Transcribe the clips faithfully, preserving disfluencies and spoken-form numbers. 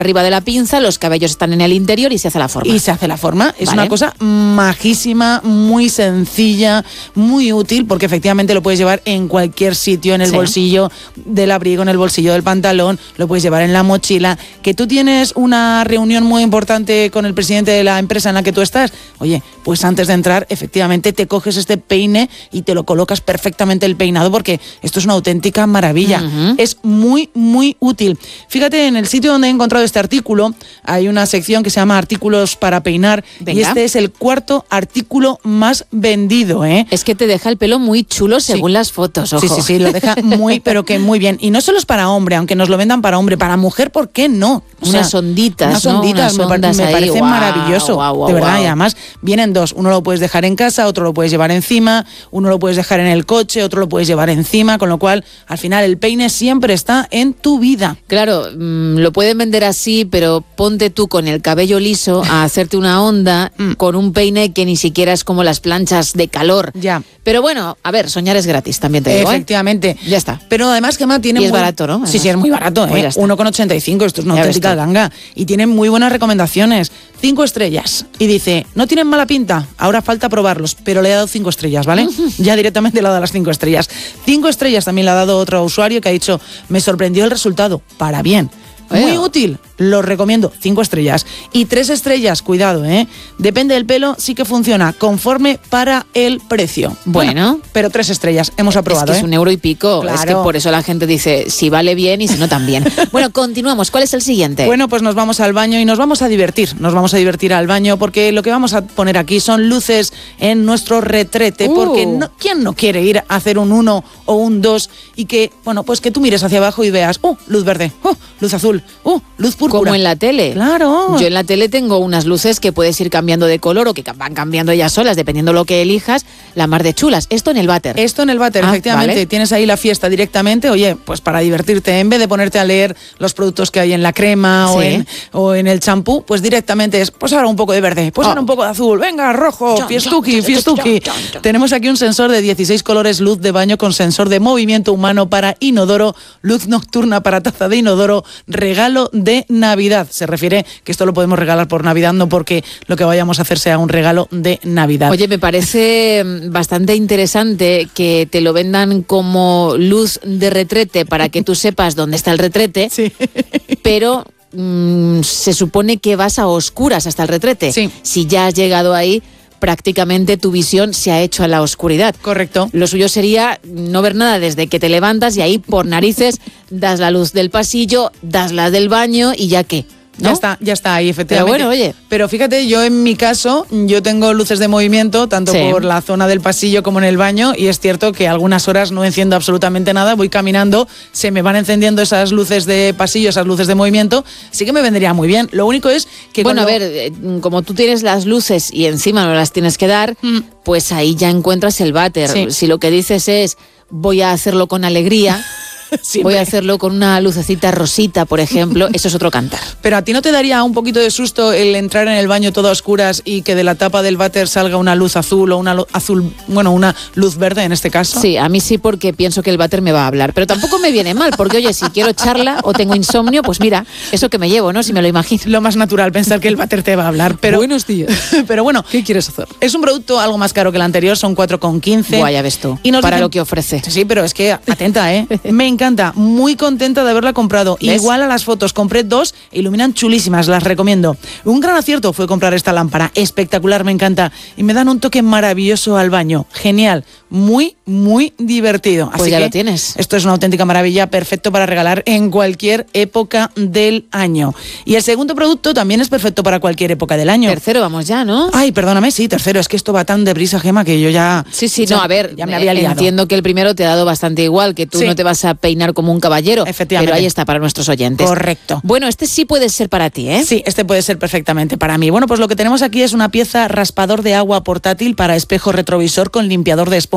arriba de la pinza, los cabellos están en el interior y se hace la forma. Y se hace la forma. Es Vale. una cosa majísima, muy sencilla, muy útil, porque efectivamente lo puedes llevar en cualquier sitio, en el Sí. bolsillo del abrigo, en el bolsillo del pantalón, lo puedes llevar en la mochila. Que tú tienes una reunión muy importante con el presidente de la empresa en la que tú estás, oye, pues antes de entrar, efectivamente te coges este peine y te lo colocas perfectamente el peinado, porque esto es una auténtica maravilla. Uh-huh. Es muy, muy útil. Fíjate, en el sitio donde he encontrado este artículo hay una sección que se llama artículos para peinar. Venga. Y este es el cuarto artículo más vendido, ¿eh? Es que te deja el pelo muy chulo según Sí. las fotos, ojo. Sí, sí, sí, lo deja muy, pero que muy bien. Y no solo es para hombre, aunque nos lo vendan para hombre, para mujer, ¿por qué no? O sea, Unas onditas, unas ¿no? onditas, Unas me, par- ondas me ahí, parece guau, maravilloso, guau, guau, de verdad. guau. Y además vienen dos, uno lo puedes dejar en casa, otro lo puedes llevar encima, uno lo puedes dejar en el coche, otro lo puedes llevar encima, con lo cual, al final, el peine siempre está en tu vida. Claro, mmm, lo pueden vender así, pero ponte tú con el cabello liso a hacerte una onda Mm. con un peine que ni siquiera es como las planchas de calor. Ya. Pero bueno, a ver, soñar es gratis, también te digo, ¿eh? Efectivamente. Ya está. Pero además, Gemma, tiene Y es muy... barato, ¿no? Sí, Además. sí, es muy barato, Pues ya ¿eh? está. uno con ochenta y cinco, esto es una Ya ves auténtica tú. ganga. Y tiene muy buenas recomendaciones. Cinco estrellas. Y dice, no tienen mala pinta, ahora falta probarlos, pero le he dado cinco estrellas, ¿vale? Ya directamente le ha dado las cinco estrellas. Cinco estrellas también le ha dado otro usuario que ha dicho, me sorprendió el resultado, para bien. Muy Bueno. útil, lo recomiendo, cinco estrellas. Y tres estrellas, cuidado, ¿eh? Depende del pelo, sí que funciona conforme para el precio. Bueno. pero tres estrellas, hemos aprobado, Es que es ¿eh? un euro y pico. Es que Claro. por eso la gente dice si vale bien y si no también. Bueno, continuamos. ¿Cuál es el siguiente? Bueno, pues nos vamos al baño y nos vamos a divertir. Nos vamos a divertir al baño porque lo que vamos a poner aquí son luces en nuestro retrete. Uh. Porque no, ¿quién no quiere ir a hacer un uno o un dos y que, bueno, pues que tú mires hacia abajo y veas, ¡uh! Luz verde, ¡uh! Luz azul, ¡uh! Luz púrpura. Como en la tele. Claro. Yo en la tele tengo unas luces que puedes ir cambiando de color o que ca- van cambiando ellas solas, dependiendo lo que elijas, la mar de chulas. Esto en el váter. Esto en el váter, Ah, efectivamente. vale. Tienes ahí la fiesta directamente. Oye, pues para divertirte, en vez de ponerte a leer los productos que hay en la crema o, Sí. en, o en el champú, pues directamente es, pues ahora un poco de verde, pues Oh. ahora un poco de azul, venga, rojo, Chon, fiestuki, chon, chon, fiestuki. chon, chon, chon. Tenemos aquí un sensor de dieciséis colores, luz de baño con sensor de movimiento humano para inodoro, luz nocturna para taza de inodoro, regalo de Navidad. Se refiere que esto lo podemos regalar por Navidad, no porque lo que vayamos a hacer sea un regalo de Navidad. Oye, me parece mm, bastante interesante que te lo vendan como luz de retrete para que tú sepas dónde está el retrete, Sí. pero mm, se supone que vas a oscuras hasta el retrete. Sí. Si ya has llegado ahí, prácticamente tu visión se ha hecho a la oscuridad. Correcto. Lo suyo sería no ver nada desde que te levantas y ahí por narices das la luz del pasillo, das la del baño y ya qué, ¿no? Ya está, ya está ahí, efectivamente. Pero bueno, oye. Pero fíjate, yo en mi caso, yo tengo luces de movimiento, tanto Sí. por la zona del pasillo como en el baño, y es cierto que algunas horas no enciendo absolutamente nada, voy caminando, se me van encendiendo esas luces de pasillo, esas luces de movimiento, sí que me vendría muy bien. Lo único es que Bueno, cuando- a ver, eh, como tú tienes las luces y encima no las tienes que dar, Mm. pues ahí ya encuentras el váter. Sí. Si lo que dices es voy a hacerlo con alegría, Sí, voy a hombre. hacerlo con una lucecita rosita, por ejemplo, eso es otro cantar. Pero a ti no te daría un poquito de susto el entrar en el baño todo a oscuras y que de la tapa del váter salga una luz azul o una lu- azul, bueno, una luz verde en este caso. Sí, a mí sí, porque pienso que el váter me va a hablar. Pero tampoco me viene mal, porque oye, si quiero charla o tengo insomnio, pues mira, eso que me llevo, ¿no? Si me lo imagino. Lo más natural, pensar que el váter te va a hablar. Pero, Buenos días. pero bueno, ¿Qué quieres hacer? es un producto algo más caro que el anterior, son cuatro con quince. Guay, ya ves tú, Y nos para dicen- lo que ofrece. Sí, pero es que atenta, ¿eh? Me encanta, muy contenta de haberla comprado. ¿Ves? Igual a las fotos, compré dos, iluminan chulísimas, las recomiendo. Un gran acierto fue comprar esta lámpara, espectacular, me encanta. Y me dan un toque maravilloso al baño, genial, muy, muy divertido. Pues Así ya que lo tienes. Esto es una auténtica maravilla, perfecto para regalar en cualquier época del año. Y el segundo producto también es perfecto para cualquier época del año. Tercero, vamos ya, ¿no? Ay, perdóname, sí, tercero, es que esto va tan deprisa, Gema, que yo ya... Sí, sí, ya- no, a ver, Ya me había eh, liado. entiendo que el primero te ha dado bastante igual, que tú Sí. no te vas a peinar como un caballero, Efectivamente. pero ahí está para nuestros oyentes. Correcto. Bueno, este sí puede ser para ti, ¿eh? Sí, este puede ser perfectamente para mí. Bueno, pues lo que tenemos aquí es una pieza raspador de agua portátil para espejo retrovisor con limpiador de esponja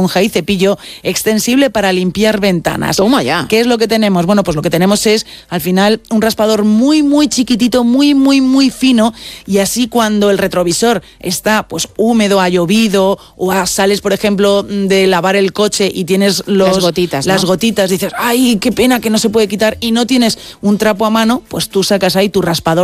esponja y cepillo extensible para limpiar ventanas. Toma ya. ¿Qué es lo que tenemos? Bueno, pues lo que tenemos es, al final, un raspador muy, muy chiquitito, muy, muy, muy fino, y así cuando el retrovisor está pues húmedo, ha llovido, o a, sales, por ejemplo, de lavar el coche y tienes los, las gotitas, ¿no? las gotitas, dices, ay, qué pena que no se puede quitar, y no tienes un trapo a mano, pues tú sacas ahí tu raspador